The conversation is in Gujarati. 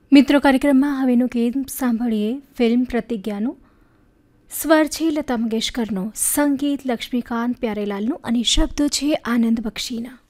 મિત્રો કાર્યક્રમમાં હવેનું ગીત સાંભળીએ ફિલ્મ પ્રતિજ્ઞાનું. સ્વર છે લતા મંગેશકરનો, સંગીત લક્ષ્મીકાંત પ્યારેલાલનું અને શબ્દો છે આનંદ બક્ષીના.